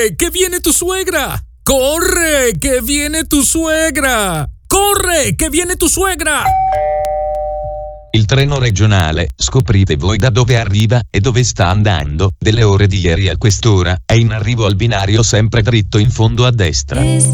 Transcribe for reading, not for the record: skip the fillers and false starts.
Corre, che viene tu suegra! Corre, che viene tu suegra! Corre, che viene tu suegra! Il treno regionale, scoprite voi da dove arriva e dove sta andando, delle ore di ieri a quest'ora, è in arrivo al binario sempre dritto in fondo a destra.